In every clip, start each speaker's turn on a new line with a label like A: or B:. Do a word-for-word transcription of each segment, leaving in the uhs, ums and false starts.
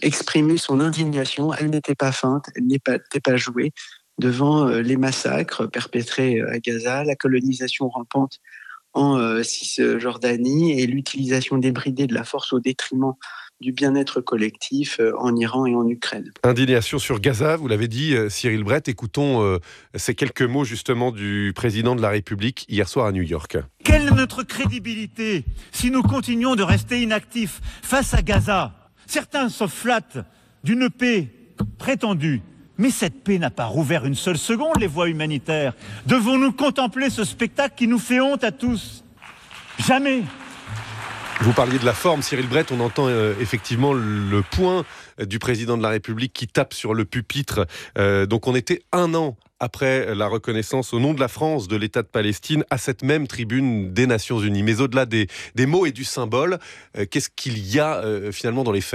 A: exprimé son indignation. Elle n'était pas feinte, elle n'était pas jouée devant les massacres perpétrés à Gaza, la colonisation rampante en euh, Cisjordanie et l'utilisation débridée de la force au détriment du bien-être collectif euh, en Iran et en Ukraine.
B: Indignation sur Gaza, vous l'avez dit, euh, Cyril Brett. Écoutons euh, ces quelques mots justement du président de la République hier soir à New York.
C: Quelle est notre crédibilité si nous continuons de rester inactifs face à Gaza ? Certains se flattent d'une paix prétendue. Mais cette paix n'a pas rouvert une seule seconde les voies humanitaires. Devons-nous contempler ce spectacle qui nous fait honte à tous ? Jamais.
B: Vous parliez de la forme, Cyril Brett, on entend euh, effectivement le poing du président de la République qui tape sur le pupitre. Euh, donc on était un an après la reconnaissance au nom de la France de l'État de Palestine à cette même tribune des Nations Unies. Mais au-delà des, des mots et du symbole, euh, qu'est-ce qu'il y a euh, finalement dans les faits ?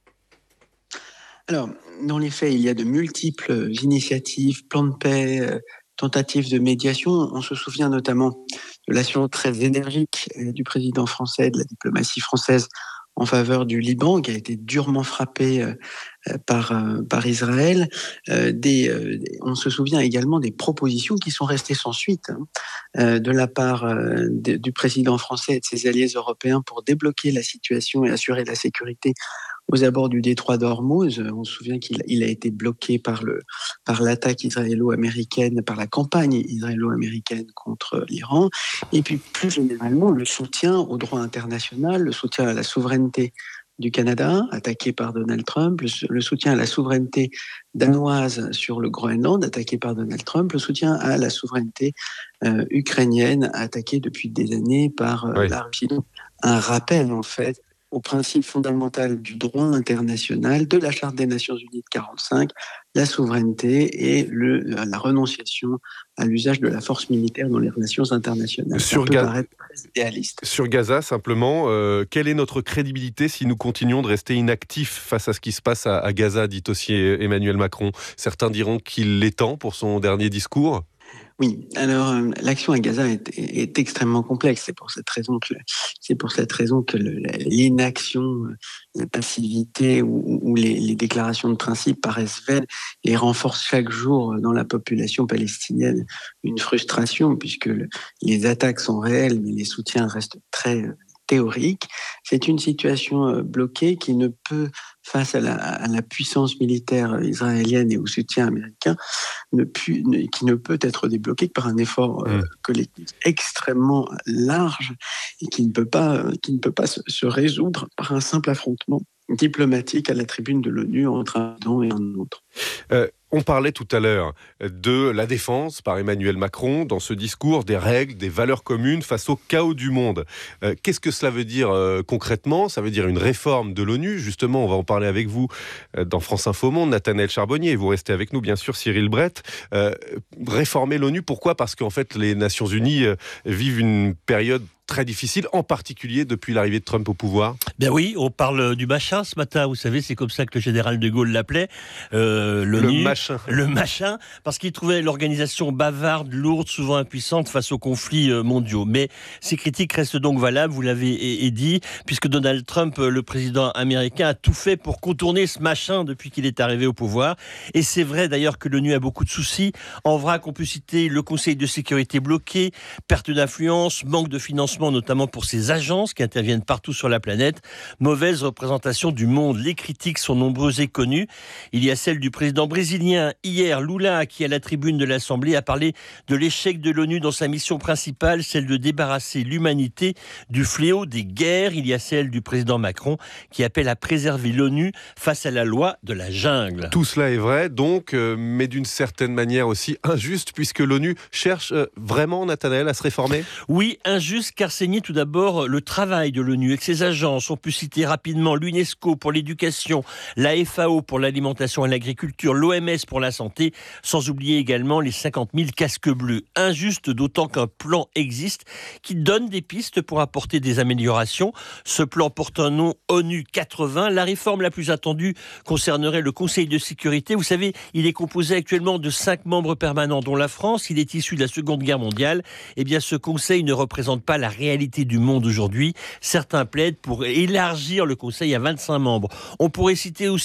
A: Alors, dans les faits, il y a de multiples initiatives, plans de paix, euh, tentatives de médiation. On se souvient notamment de l'action très énergique euh, du président français, de la diplomatie française en faveur du Liban, qui a été durement frappé euh, par, euh, par Israël. Euh, des, euh, on se souvient également des propositions qui sont restées sans suite hein, euh, de la part euh, de, du président français et de ses alliés européens pour débloquer la situation et assurer la sécurité aux abords du détroit d'Ormuz. On se souvient qu'il il a été bloqué par, le, par l'attaque israélo-américaine, par la campagne israélo-américaine contre l'Iran. Et puis plus généralement, le soutien au droit international, le soutien à la souveraineté du Canada, attaqué par Donald Trump, le, le soutien à la souveraineté danoise sur le Groenland, attaqué par Donald Trump, le soutien à la souveraineté euh, ukrainienne, attaquée depuis des années par euh, oui. la Russie. Donc, un rappel, en fait, au principe fondamental du droit international, de la Charte des Nations Unies de quarante-cinq, la souveraineté et le, la renonciation à l'usage de la force militaire dans les relations internationales.
B: Sur
A: Ça peut
B: Ga-
A: paraître très idéaliste.
B: Sur Gaza, simplement, euh, quelle est notre crédibilité si nous continuons de rester inactifs face à ce qui se passe à, à Gaza, dit aussi Emmanuel Macron ? Certains diront qu'il l'est temps pour son dernier discours.
A: Oui, alors euh, l'action à Gaza est, est, est extrêmement complexe. C'est pour cette raison que, c'est pour cette raison que le, l'inaction, la passivité ou, ou les, les déclarations de principe paraissent vaines et renforcent chaque jour dans la population palestinienne une frustration puisque le, les attaques sont réelles, mais les soutiens restent très théoriques. C'est une situation bloquée qui ne peut, face à la, à la puissance militaire israélienne et au soutien américain, ne pu, ne, qui ne peut être débloquée que par un effort euh, collectif extrêmement large et qui ne peut pas, qui ne peut pas se, se résoudre par un simple affrontement diplomatique à la tribune de l'ONU entre un camp et un autre.
B: Euh, on parlait tout à l'heure de la défense par Emmanuel Macron dans ce discours des règles, des valeurs communes face au chaos du monde. Euh, qu'est-ce que cela veut dire euh, concrètement ? Ça veut dire une réforme de l'ONU. Justement, on va en parler avec vous euh, dans France Info Monde, Nathanaël Charbonnier. Et vous restez avec nous, bien sûr, Cyril Brett. Euh, réformer l'ONU, pourquoi ? Parce qu'en fait, les Nations Unies euh, vivent une période très difficile, en particulier depuis l'arrivée de Trump au pouvoir.
D: Ben oui, on parle du machin ce matin, vous savez, c'est comme ça que le général de Gaulle l'appelait, euh, l'ONU,
B: le machin.
D: Le machin, parce qu'il trouvait l'organisation bavarde, lourde, souvent impuissante face aux conflits mondiaux. Mais ces critiques restent donc valables, vous l'avez dit, puisque Donald Trump, le président américain, a tout fait pour contourner ce machin depuis qu'il est arrivé au pouvoir. Et c'est vrai d'ailleurs que l'ONU a beaucoup de soucis. En vrac, on peut citer le Conseil de sécurité bloqué, perte d'influence, manque de financement, notamment pour ces agences qui interviennent partout sur la planète, mauvaise représentation du monde. Les critiques sont nombreuses et connues. Il y a celle du président brésilien hier, Lula, qui à la tribune de l'Assemblée a parlé de l'échec de l'ONU dans sa mission principale, celle de débarrasser l'humanité du fléau des guerres. Il y a celle du président Macron qui appelle à préserver l'ONU face à la loi de la jungle.
B: Tout cela est vrai, donc, euh, mais d'une certaine manière aussi injuste, puisque l'ONU cherche euh, vraiment, Nathanaël, à se réformer ?
D: Oui, injuste, car c'est nier tout d'abord le travail de l'ONU avec ses agences. On peut citer rapidement l'UNESCO pour l'éducation, la F A O pour l'alimentation et l'agriculture, l'O M S pour la santé, sans oublier également les cinquante mille casques bleus. Injuste d'autant qu'un plan existe qui donne des pistes pour apporter des améliorations. Ce plan porte un nom ONU quatre-vingts. La réforme la plus attendue concernerait le Conseil de sécurité. Vous savez, il est composé actuellement de cinq membres permanents, dont la France. Il est issu de la Seconde Guerre mondiale. Eh bien, ce Conseil ne représente pas la réalité du monde aujourd'hui. Certains plaident pour élargir le Conseil à vingt-cinq membres. On pourrait citer aussi